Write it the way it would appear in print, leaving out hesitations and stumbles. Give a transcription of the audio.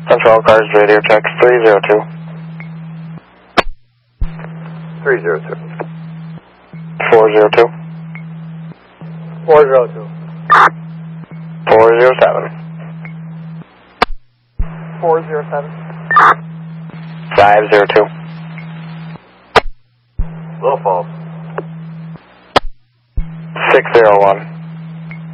Central Cars radio check 302. 302. 402. 402. 407. 407. 502. Little Falls. 601.